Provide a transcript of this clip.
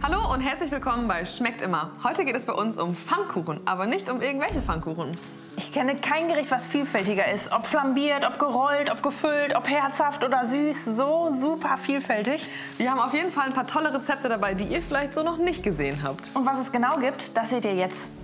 Hallo und herzlich willkommen bei Schmeckt immer. Heute geht es bei uns um Pfannkuchen, aber nicht um irgendwelche Pfannkuchen. Ich kenne kein Gericht, was vielfältiger ist. Ob flambiert, ob gerollt, ob gefüllt, ob herzhaft oder süß. So super vielfältig. Wir haben auf jeden Fall ein paar tolle Rezepte dabei, die ihr vielleicht so noch nicht gesehen habt. Und was es genau gibt, das seht ihr jetzt.